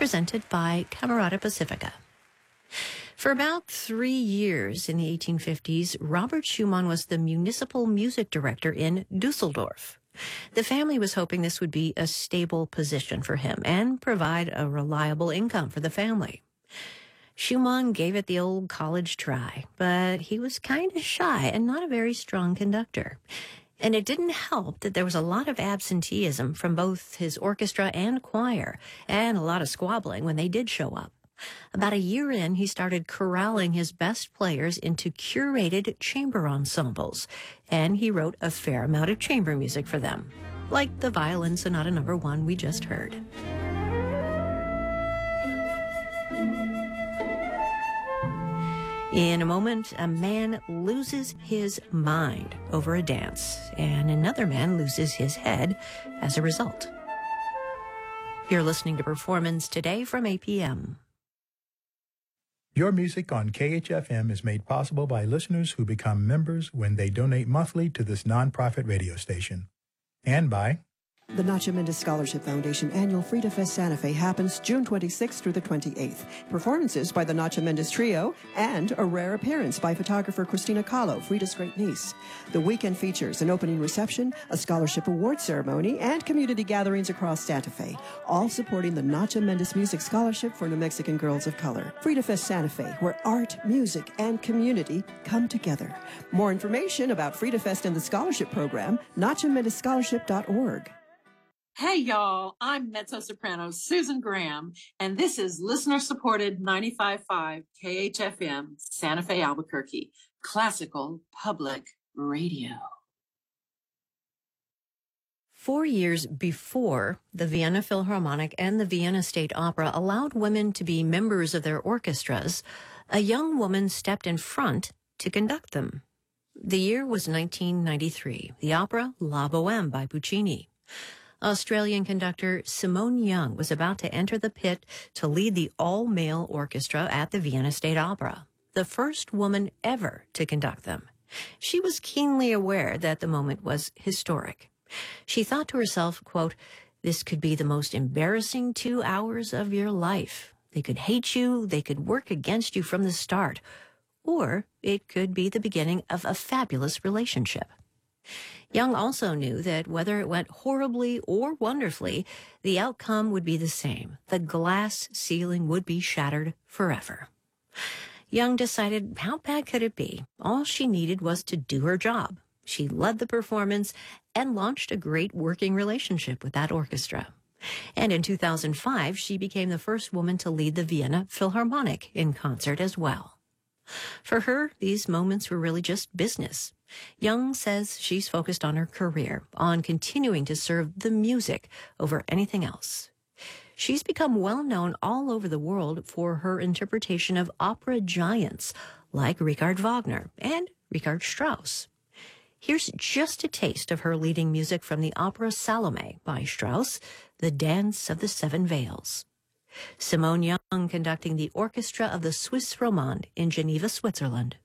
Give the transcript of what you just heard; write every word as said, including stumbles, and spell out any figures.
presented by Camerata Pacifica. For about three years in the eighteen fifties, Robert Schumann was the municipal music director in Dusseldorf. The family was hoping this would be a stable position for him and provide a reliable income for the family. Schumann gave it the old college try, but he was kind of shy and not a very strong conductor. And it didn't help that there was a lot of absenteeism from both his orchestra and choir, and a lot of squabbling when they did show up. About a year in, he started corralling his best players into curated chamber ensembles, and he wrote a fair amount of chamber music for them, like the Violin Sonata Number One we just heard. In a moment, a man loses his mind over a dance, and another man loses his head as a result. You're listening to Performance Today from A P M. Your music on K H F M is made possible by listeners who become members when they donate monthly to this nonprofit radio station. And by the Nacho Mendez Scholarship Foundation annual Frida Fest Santa Fe happens June twenty-sixth through the twenty-eighth. Performances by the Nacho Mendez Trio and a rare appearance by photographer Christina Kahlo, Frida's great niece. The weekend features an opening reception, a scholarship award ceremony, and community gatherings across Santa Fe, all supporting the Nacho Mendez Music Scholarship for New Mexican Girls of Color. Frida Fest Santa Fe, where art, music, and community come together. More information about Frida Fest and the scholarship program, nacho mendez scholarship dot org. Hey, y'all, I'm mezzo-soprano Susan Graham, and this is listener-supported ninety-five point five K H F M, Santa Fe, Albuquerque, classical public radio. Four years before, the Vienna Philharmonic and the Vienna State Opera allowed women to be members of their orchestras, a young woman stepped in front to conduct them. The year was nineteen ninety-three, the opera La Bohème by Puccini. Australian conductor Simone Young was about to enter the pit to lead the all-male orchestra at the Vienna State Opera, the first woman ever to conduct them. She was keenly aware that the moment was historic. She thought to herself, quote, "This could be the most embarrassing two hours of your life. They could hate you, they could work against you from the start, or it could be the beginning of a fabulous relationship." Young also knew that whether it went horribly or wonderfully, the outcome would be the same. The glass ceiling would be shattered forever. Young decided, how bad could it be? All she needed was to do her job. She led the performance and launched a great working relationship with that orchestra. And in two thousand five, she became the first woman to lead the Vienna Philharmonic in concert as well. For her, these moments were really just business. Young says she's focused on her career, on continuing to serve the music over anything else. She's become well known all over the world for her interpretation of opera giants like Richard Wagner and Richard Strauss. Here's just a taste of her leading music from the opera Salome by Strauss, The Dance of the Seven Veils. Simone Young conducting the Orchestra of the Suisse Romande in Geneva, Switzerland.